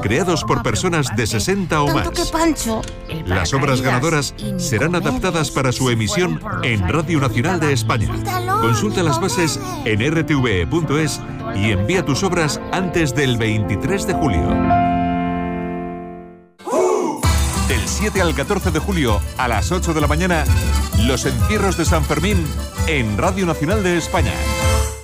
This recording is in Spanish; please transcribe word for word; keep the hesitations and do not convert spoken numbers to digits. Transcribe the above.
creados por personas de sesenta o más. Las obras ganadoras serán adaptadas para su emisión en Radio Nacional de España. Consulta las bases en r t v e punto es y envía tus obras antes del veintitrés de julio. Del siete al catorce de julio a las ocho de la mañana, los encierros de San Fermín en Radio Nacional de España.